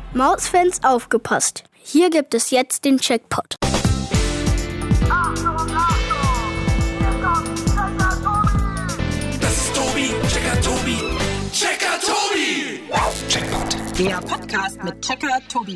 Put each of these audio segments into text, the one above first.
Mausfans aufgepasst. Hier gibt es jetzt den Checkpot. Achtung, Achtung! Hier kommt Checker Tobi! Das ist Tobi, Checker Tobi, Checker Tobi! Checkpot. Der Podcast mit Checker Tobi.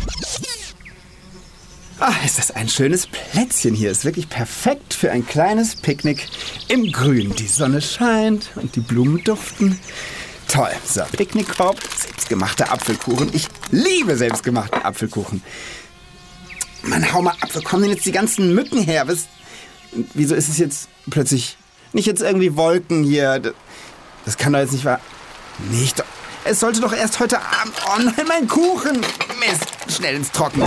Ist das ein schönes Plätzchen hier. Ist wirklich perfekt für ein kleines Picknick im Grün. Die Sonne scheint und die Blumen duften. Toll. So, Picknickkorb, selbstgemachter Apfelkuchen. Ich liebe selbstgemachten Apfelkuchen. Mann, hau mal ab. Wo kommen denn jetzt die ganzen Mücken her? Wieso ist es jetzt plötzlich nicht jetzt irgendwie Wolken hier? Das kann doch jetzt nicht wahr... Nicht. Es sollte doch erst heute Abend... Oh nein, mein Kuchen! Mist, schnell ins Trockene.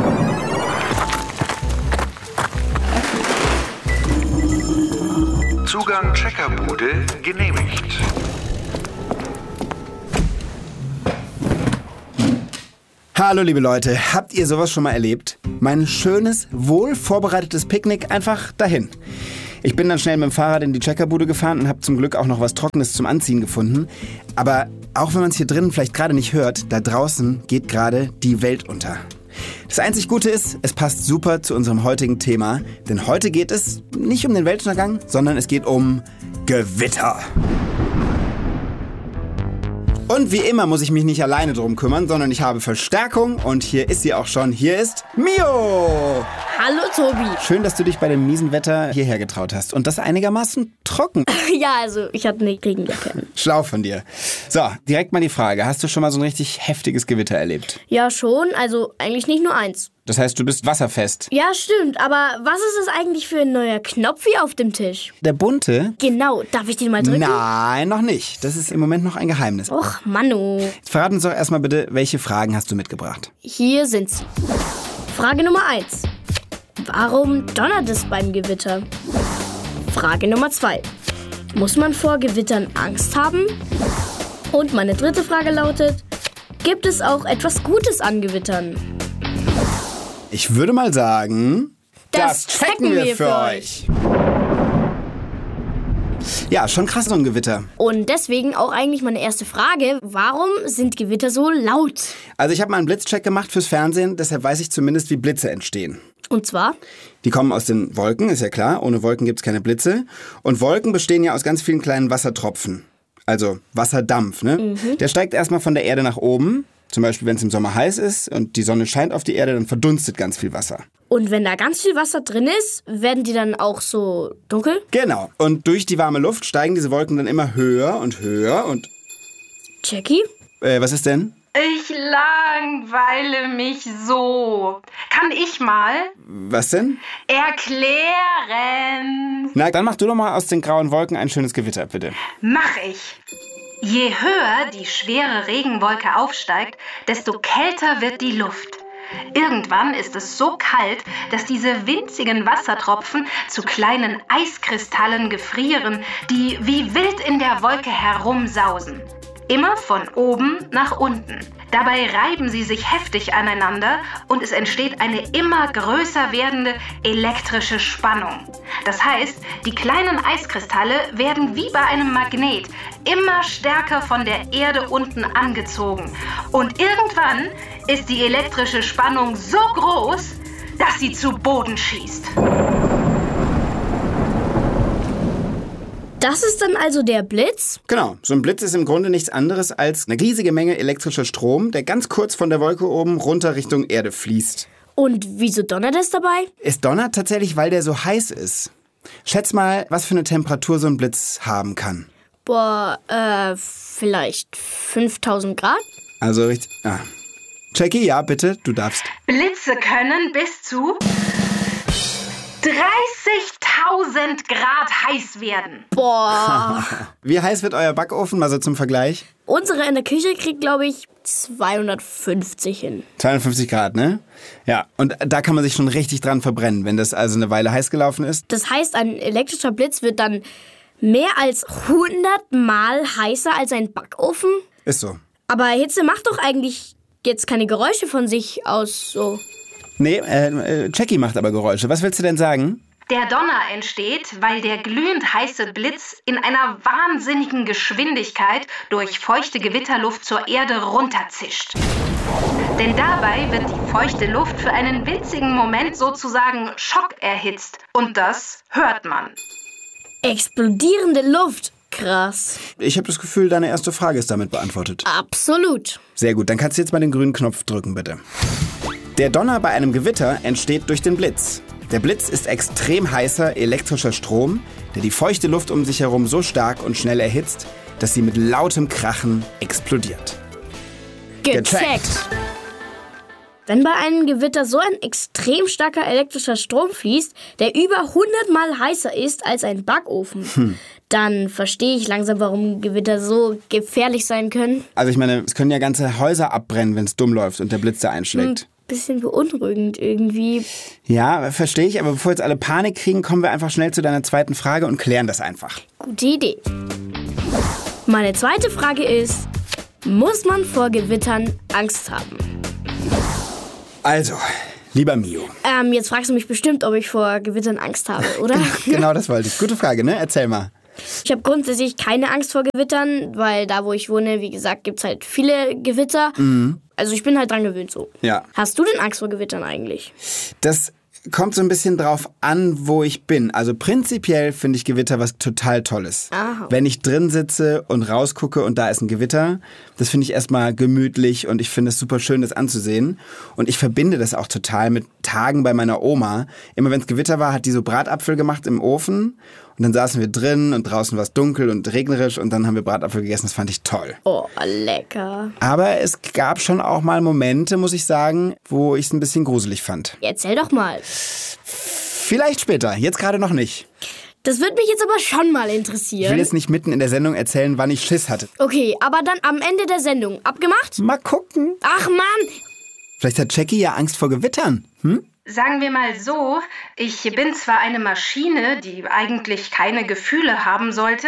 Zugang Checkerbude genehmigt. Hallo liebe Leute, habt ihr sowas schon mal erlebt? Mein schönes, wohl vorbereitetes Picknick einfach dahin. Ich bin dann schnell mit dem Fahrrad in die Checkerbude gefahren und habe zum Glück auch noch was Trockenes zum Anziehen gefunden. Aber auch wenn man es hier drinnen vielleicht gerade nicht hört, da draußen geht gerade die Welt unter. Das einzig Gute ist, es passt super zu unserem heutigen Thema, denn heute geht es nicht um den Weltuntergang, sondern es geht um Gewitter. Und wie immer muss ich mich nicht alleine drum kümmern, sondern ich habe Verstärkung und hier ist sie auch schon. Hier ist Mio! Hallo Tobi. Schön, dass du dich bei dem miesen Wetter hierher getraut hast und das einigermaßen trocken. Ja, also ich hatte eine Regenjacke. Schlau von dir. So, direkt mal die Frage. Hast du schon mal so ein richtig heftiges Gewitter erlebt? Ja schon, also eigentlich nicht nur eins. Das heißt, du bist wasserfest. Ja, stimmt, aber was ist das eigentlich für ein neuer Knopf hier auf dem Tisch? Der bunte? Genau, darf ich den mal drücken? Nein, noch nicht. Das ist im Moment noch ein Geheimnis. Och, Manno. Jetzt verrat uns doch erstmal bitte, welche Fragen hast du mitgebracht? Hier sind sie. Frage Nummer 1. Warum donnert es beim Gewitter? Frage Nummer 2. Muss man vor Gewittern Angst haben? Und meine dritte Frage lautet, gibt es auch etwas Gutes an Gewittern? Ich würde mal sagen, Das checken wir für euch. Ja, schon krass so ein Gewitter. Und deswegen auch eigentlich meine erste Frage, warum sind Gewitter so laut? Also ich habe mal einen Blitzcheck gemacht fürs Fernsehen, deshalb weiß ich zumindest, wie Blitze entstehen. Und zwar? Die kommen aus den Wolken, ist ja klar. Ohne Wolken gibt es keine Blitze. Und Wolken bestehen ja aus ganz vielen kleinen Wassertropfen. Also Wasserdampf, ne? Der steigt erstmal von der Erde nach oben. Zum Beispiel, wenn es im Sommer heiß ist und die Sonne scheint auf die Erde, dann verdunstet ganz viel Wasser. Und wenn da ganz viel Wasser drin ist, werden die dann auch so dunkel? Genau. Und durch die warme Luft steigen diese Wolken dann immer höher und höher und... Jackie? Was ist denn? Ich langweile mich so. Kann ich mal Was denn? erklären? Na, dann mach du doch mal aus den grauen Wolken ein schönes Gewitter, bitte. Mach ich. Je höher die schwere Regenwolke aufsteigt, desto kälter wird die Luft. Irgendwann ist es so kalt, dass diese winzigen Wassertropfen zu kleinen Eiskristallen gefrieren, die wie wild in der Wolke herumsausen. Immer von oben nach unten. Dabei reiben sie sich heftig aneinander und es entsteht eine immer größer werdende elektrische Spannung. Das heißt, die kleinen Eiskristalle werden wie bei einem Magnet immer stärker von der Erde unten angezogen. Und irgendwann ist die elektrische Spannung so groß, dass sie zu Boden schießt. Das ist dann also der Blitz? Genau, so ein Blitz ist im Grunde nichts anderes als eine riesige Menge elektrischer Strom, der ganz kurz von der Wolke oben runter Richtung Erde fließt. Und wieso donnert es dabei? Es donnert tatsächlich, weil der so heiß ist. Schätz mal, was für eine Temperatur so ein Blitz haben kann. Boah, vielleicht 5000 Grad? Also richtig... Jackie, ja, bitte, du darfst. Blitze können bis zu 30.000 Grad heiß werden. Boah. Wie heiß wird euer Backofen, mal so zum Vergleich? Unsere in der Küche kriegt, glaube ich, 250 hin. 250 Grad, ne? Ja, und da kann man sich schon richtig dran verbrennen, wenn das also eine Weile heiß gelaufen ist. Das heißt, ein elektrischer Blitz wird dann mehr als 100 Mal heißer als ein Backofen? Ist so. Aber Hitze macht doch eigentlich jetzt keine Geräusche von sich aus so. Nee, Jackie macht aber Geräusche. Was willst du denn sagen? Der Donner entsteht, weil der glühend heiße Blitz in einer wahnsinnigen Geschwindigkeit durch feuchte Gewitterluft zur Erde runterzischt. Denn dabei wird die feuchte Luft für einen winzigen Moment sozusagen schockerhitzt. Und das hört man. Explodierende Luft. Krass. Ich habe das Gefühl, deine erste Frage ist damit beantwortet. Absolut. Sehr gut, dann kannst du jetzt mal den grünen Knopf drücken, bitte. Der Donner bei einem Gewitter entsteht durch den Blitz. Der Blitz ist extrem heißer elektrischer Strom, der die feuchte Luft um sich herum so stark und schnell erhitzt, dass sie mit lautem Krachen explodiert. Gecheckt. Wenn bei einem Gewitter so ein extrem starker elektrischer Strom fließt, der über 100-mal heißer ist als ein Backofen, dann verstehe ich langsam, warum Gewitter so gefährlich sein können. Also ich meine, es können ja ganze Häuser abbrennen, wenn es dumm läuft und der Blitz da einschlägt. Bisschen beunruhigend irgendwie. Ja, verstehe ich, aber bevor jetzt alle Panik kriegen, kommen wir einfach schnell zu deiner zweiten Frage und klären das einfach. Gute Idee. Meine zweite Frage ist, muss man vor Gewittern Angst haben? Also, lieber Mio. Jetzt fragst du mich bestimmt, ob ich vor Gewittern Angst habe, oder? Genau, das wollte ich. Gute Frage, ne? Erzähl mal. Ich habe grundsätzlich keine Angst vor Gewittern, weil da, wo ich wohne, wie gesagt, gibt's halt viele Gewitter. Also ich bin halt dran gewöhnt so. Ja. Hast du denn Angst vor Gewittern eigentlich? Das kommt so ein bisschen drauf an, wo ich bin. Also prinzipiell finde ich Gewitter was total Tolles. Aha. Wenn ich drin sitze und rausgucke und da ist ein Gewitter, das finde ich erstmal gemütlich und ich finde es super schön, das anzusehen. Und ich verbinde das auch total mit Tagen bei meiner Oma. Immer wenn es Gewitter war, hat die so Bratapfel gemacht im Ofen. Und dann saßen wir drin und draußen war es dunkel und regnerisch und dann haben wir Bratapfel gegessen. Das fand ich toll. Oh, lecker. Aber es gab schon auch mal Momente, muss ich sagen, wo ich es ein bisschen gruselig fand. Erzähl doch mal. Vielleicht später, jetzt gerade noch nicht. Das würde mich jetzt aber schon mal Ich will interessieren. jetzt nicht mitten in der Sendung erzählen, wann ich Schiss hatte. Okay, aber dann am Ende der Sendung. Abgemacht? Mal gucken. Ach Mann! Vielleicht hat Jackie ja Angst vor Gewittern. Sagen wir mal so, ich bin zwar eine Maschine, die eigentlich keine Gefühle haben sollte,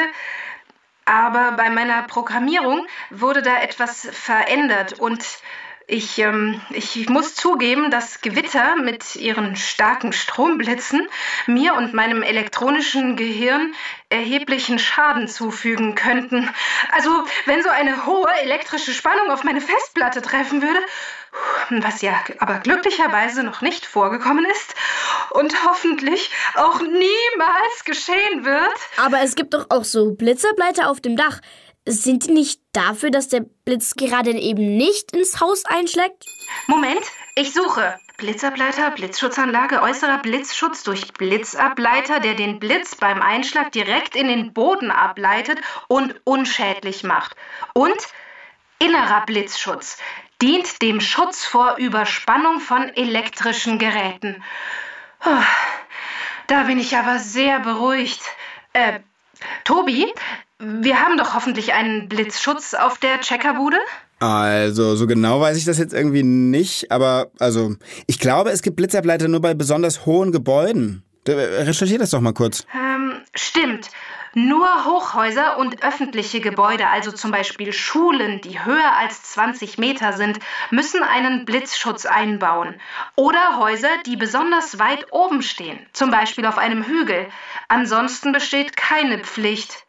aber bei meiner Programmierung wurde da etwas verändert und ich muss zugeben, dass Gewitter mit ihren starken Stromblitzen mir und meinem elektronischen Gehirn erheblichen Schaden zufügen könnten. Also, wenn so eine hohe elektrische Spannung auf meine Festplatte treffen würde, was ja aber glücklicherweise noch nicht vorgekommen ist und hoffentlich auch niemals geschehen wird. Aber es gibt doch auch so Blitzableiter auf dem Dach. Sind die nicht dafür, dass der Blitz gerade eben nicht ins Haus einschlägt? Moment, ich suche. Blitzableiter, Blitzschutzanlage, äußerer Blitzschutz durch Blitzableiter, der den Blitz beim Einschlag direkt in den Boden ableitet und unschädlich macht. Und innerer Blitzschutz dient dem Schutz vor Überspannung von elektrischen Geräten. Da bin ich aber sehr beruhigt. Tobi, wir haben doch hoffentlich einen Blitzschutz auf der Checkerbude? Also, so genau weiß ich das jetzt irgendwie nicht, aber ich glaube, es gibt Blitzableiter nur bei besonders hohen Gebäuden. Recherchier das doch mal kurz. Stimmt. Nur Hochhäuser und öffentliche Gebäude, also zum Beispiel Schulen, die höher als 20 Meter sind, müssen einen Blitzschutz einbauen. Oder Häuser, die besonders weit oben stehen, zum Beispiel auf einem Hügel. Ansonsten besteht keine Pflicht.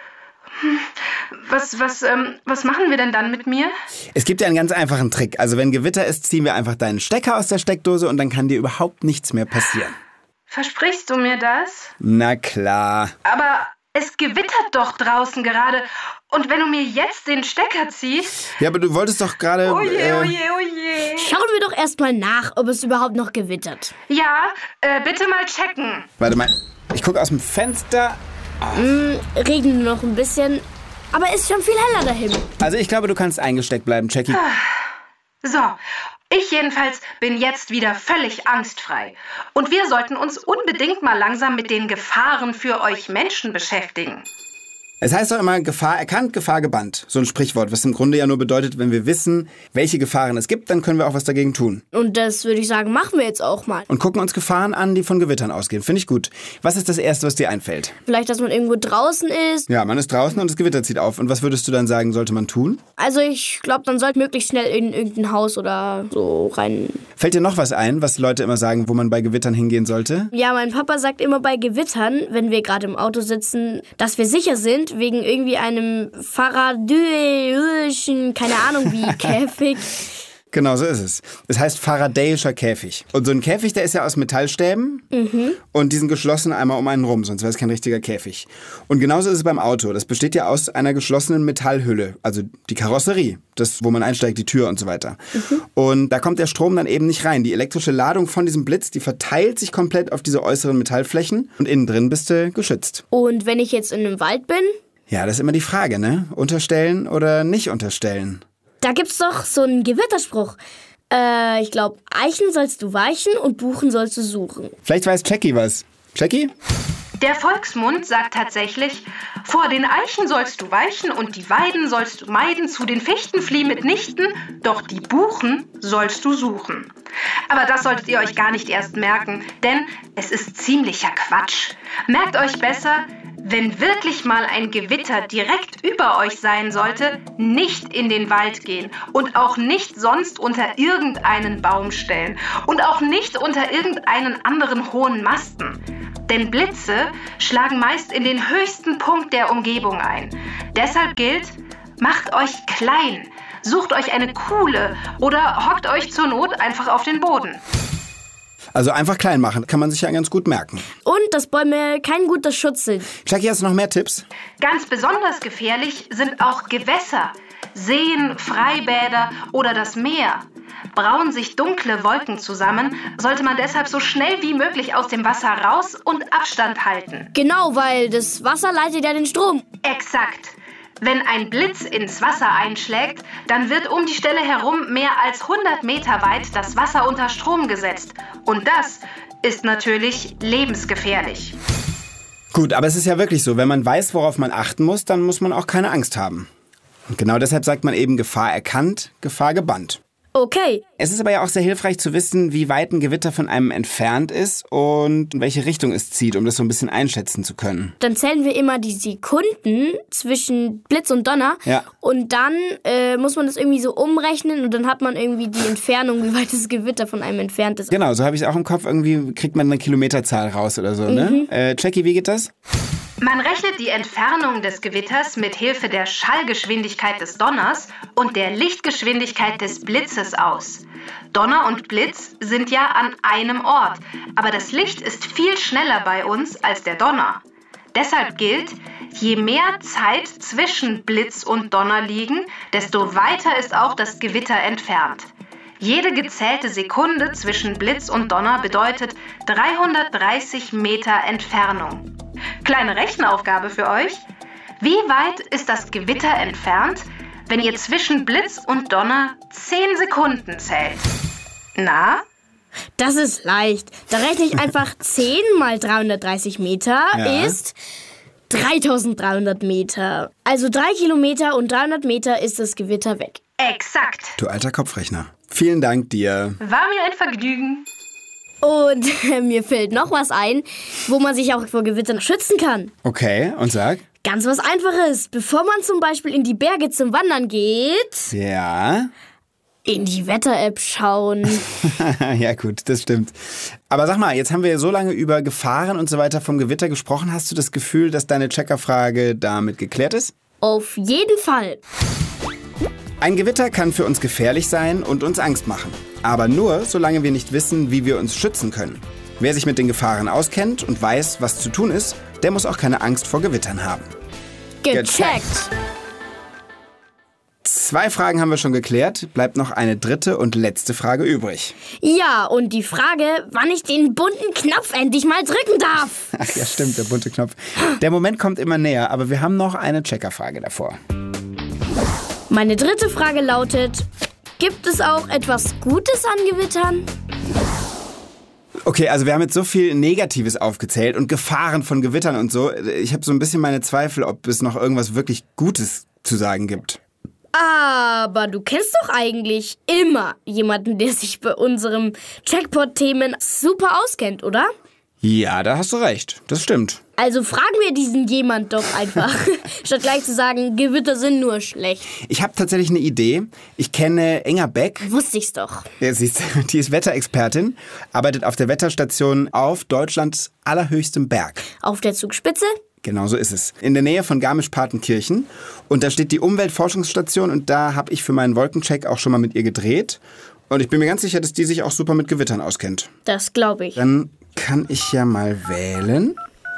Was machen wir denn dann mit mir? Es gibt ja einen ganz einfachen Trick. Also wenn Gewitter ist, ziehen wir einfach deinen Stecker aus der Steckdose und dann kann dir überhaupt nichts mehr passieren. Versprichst du mir das? Na klar. Aber es gewittert doch draußen gerade. Und wenn du mir jetzt den Stecker ziehst... Ja, aber du wolltest doch gerade... Oje, oje, oje. Schauen wir doch erstmal nach, ob es überhaupt noch gewittert. Ja, bitte mal checken. Warte mal, ich gucke aus dem Fenster. Regnet noch ein bisschen, aber ist schon viel heller da hinten. Also ich glaube, du kannst eingesteckt bleiben, Jackie. So, ich jedenfalls bin jetzt wieder völlig angstfrei. Und wir sollten uns unbedingt mal langsam mit den Gefahren für euch Menschen beschäftigen. Es heißt doch immer, Gefahr erkannt, Gefahr gebannt. So ein Sprichwort, was im Grunde ja nur bedeutet, wenn wir wissen, welche Gefahren es gibt, dann können wir auch was dagegen tun. Und das würde ich sagen, machen wir jetzt auch mal. Und gucken uns Gefahren an, die von Gewittern ausgehen. Finde ich gut. Was ist das Erste, was dir einfällt? Vielleicht, dass man irgendwo draußen ist. Ja, man ist draußen und das Gewitter zieht auf. Und was würdest du dann sagen, sollte man tun? Also ich glaube, dann sollte möglichst schnell in irgendein Haus oder so rein. Fällt dir noch was ein, was Leute immer sagen, wo man bei Gewittern hingehen sollte? Ja, mein Papa sagt immer bei Gewittern, wenn wir gerade im Auto sitzen, dass wir sicher sind, wegen irgendwie einem Faradayischen, keine Ahnung wie, Käfig. Genau, so ist es. Es heißt Faradayischer Käfig. Und so ein Käfig, der ist ja aus Metallstäben und die sind geschlossen einmal um einen rum, sonst wäre es kein richtiger Käfig. Und genauso ist es beim Auto. Das besteht ja aus einer geschlossenen Metallhülle, also die Karosserie, das, wo man einsteigt, die Tür und so weiter. Und da kommt der Strom dann eben nicht rein. Die elektrische Ladung von diesem Blitz, die verteilt sich komplett auf diese äußeren Metallflächen und innen drin bist du geschützt. Und wenn ich jetzt in einem Wald bin? Ja, das ist immer die Frage, ne? Unterstellen oder nicht unterstellen? Da gibt's doch so einen Gewitterspruch. Ich glaube, Eichen sollst du weichen und Buchen sollst du suchen. Vielleicht weiß Jackie was. Jackie? Der Volksmund sagt tatsächlich, vor den Eichen sollst du weichen und die Weiden sollst du meiden, zu den Fichten flieh mitnichten, doch die Buchen sollst du suchen. Aber das solltet ihr euch gar nicht erst merken, denn es ist ziemlicher Quatsch. Merkt euch besser, wenn wirklich mal ein Gewitter direkt über euch sein sollte, nicht in den Wald gehen und auch nicht sonst unter irgendeinen Baum stellen und auch nicht unter irgendeinen anderen hohen Masten. Denn Blitze schlagen meist in den höchsten Punkt der Umgebung ein. Deshalb gilt, macht euch klein, sucht euch eine Kuhle oder hockt euch zur Not einfach auf den Boden. Also einfach klein machen, kann man sich ja ganz gut merken. Und dass Bäume kein guter Schutz sind. Jackie, hast du noch mehr Tipps? Ganz besonders gefährlich sind auch Gewässer, Seen, Freibäder oder das Meer. Brauen sich dunkle Wolken zusammen, sollte man deshalb so schnell wie möglich aus dem Wasser raus und Abstand halten. Genau, weil das Wasser leitet ja den Strom. Exakt. Wenn ein Blitz ins Wasser einschlägt, dann wird um die Stelle herum mehr als 100 Meter weit das Wasser unter Strom gesetzt. Und das ist natürlich lebensgefährlich. Gut, aber es ist ja wirklich so, wenn man weiß, worauf man achten muss, dann muss man auch keine Angst haben. Und genau deshalb sagt man eben Gefahr erkannt, Gefahr gebannt. Okay. Es ist aber ja auch sehr hilfreich zu wissen, wie weit ein Gewitter von einem entfernt ist und in welche Richtung es zieht, um das so ein bisschen einschätzen zu können. Dann zählen wir immer die Sekunden zwischen Blitz und Donner. Ja. Und dann muss man das irgendwie so umrechnen und dann hat man irgendwie die Entfernung, wie weit das Gewitter von einem entfernt ist. Genau, so habe ich es auch im Kopf. Irgendwie kriegt man eine Kilometerzahl raus oder so, ne? Jackie, wie geht das? Man rechnet die Entfernung des Gewitters mit Hilfe der Schallgeschwindigkeit des Donners und der Lichtgeschwindigkeit des Blitzes aus. Donner und Blitz sind ja an einem Ort, aber das Licht ist viel schneller bei uns als der Donner. Deshalb gilt, je mehr Zeit zwischen Blitz und Donner liegen, desto weiter ist auch das Gewitter entfernt. Jede gezählte Sekunde zwischen Blitz und Donner bedeutet 330 Meter Entfernung. Kleine Rechenaufgabe für euch. Wie weit ist das Gewitter entfernt, wenn ihr zwischen Blitz und Donner 10 Sekunden zählt? Na? Das ist leicht. Da rechne ich einfach 10 mal 330 Meter ist 3300 Meter. Also 3 Kilometer und 300 Meter ist das Gewitter weg. Exakt. Du alter Kopfrechner. Vielen Dank dir. War mir ein Vergnügen. Und mir fällt noch was ein, wo man sich auch vor Gewittern schützen kann. Okay, und sag? Ganz was Einfaches. Bevor man zum Beispiel in die Berge zum Wandern geht, Ja. in die Wetter-App schauen. Ja gut, das stimmt. Aber sag mal, jetzt haben wir so lange über Gefahren und so weiter vom Gewitter gesprochen. Hast du das Gefühl, dass deine Checkerfrage damit geklärt ist? Auf jeden Fall. Ein Gewitter kann für uns gefährlich sein und uns Angst machen. Aber nur, solange wir nicht wissen, wie wir uns schützen können. Wer sich mit den Gefahren auskennt und weiß, was zu tun ist, der muss auch keine Angst vor Gewittern haben. Gecheckt. 2 Fragen haben wir schon geklärt. Bleibt noch eine dritte und letzte Frage übrig. Ja, und die Frage, wann ich den bunten Knopf endlich mal drücken darf. Ach ja, stimmt, der bunte Knopf. Der Moment kommt immer näher, aber wir haben noch eine Checkerfrage davor. Meine dritte Frage lautet, gibt es auch etwas Gutes an Gewittern? Okay, also wir haben jetzt so viel Negatives aufgezählt und Gefahren von Gewittern und so. Ich habe so ein bisschen meine Zweifel, ob es noch irgendwas wirklich Gutes zu sagen gibt. Aber du kennst doch eigentlich immer jemanden, der sich bei unserem Jackpot-Themen super auskennt, oder? Ja, da hast du recht. Das stimmt. Also fragen wir diesen jemand doch einfach, statt gleich zu sagen, Gewitter sind nur schlecht. Ich habe tatsächlich eine Idee. Ich kenne Inga Beck. Wusste ich's doch. Ja, siehst du, die ist Wetterexpertin, arbeitet auf der Wetterstation auf Deutschlands allerhöchstem Berg. Auf der Zugspitze? Genau so ist es. In der Nähe von Garmisch-Partenkirchen. Und da steht die Umweltforschungsstation und da habe ich für meinen Wolkencheck auch schon mal mit ihr gedreht. Und ich bin mir ganz sicher, dass die sich auch super mit Gewittern auskennt. Das glaube ich. Dann kann ich ja mal wählen.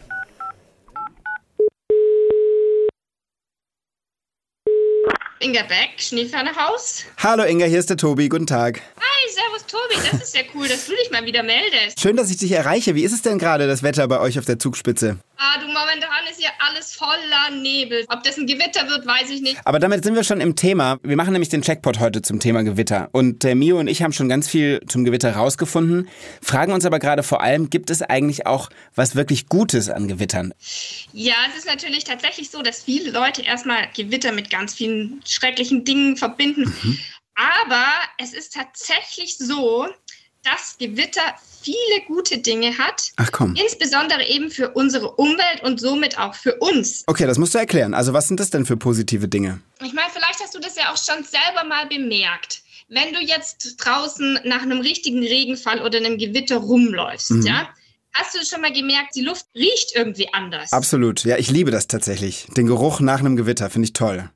Inga Beck, Schneefernerhaus. Hallo Inga, hier ist der Tobi. Guten Tag. Hi, servus Tobi, das ist ja cool, dass du dich mal wieder meldest. Schön, dass ich dich erreiche. Wie ist es denn gerade, das Wetter bei euch auf der Zugspitze? Du, momentan ist ja alles voller Nebel. Ob das ein Gewitter wird, weiß ich nicht. Aber damit sind wir schon im Thema. Wir machen nämlich den Jackpot heute zum Thema Gewitter. Und Mio und ich haben schon ganz viel zum Gewitter rausgefunden, fragen uns aber gerade vor allem, gibt es eigentlich auch was wirklich Gutes an Gewittern? Ja, es ist natürlich tatsächlich so, dass viele Leute erstmal Gewitter mit ganz vielen schrecklichen Dingen verbinden. Aber es ist tatsächlich so, dass Gewitter viele gute Dinge hat. Ach komm. Insbesondere eben für unsere Umwelt und somit auch für uns. Okay, das musst du erklären. Also was sind das denn für positive Dinge? Ich meine, vielleicht hast du das ja auch schon selber mal bemerkt. Wenn du jetzt draußen nach einem richtigen Regenfall oder einem Gewitter rumläufst, ja, hast du schon mal gemerkt, die Luft riecht irgendwie anders. Absolut. Ja, ich liebe das tatsächlich. Den Geruch nach einem Gewitter finde ich toll.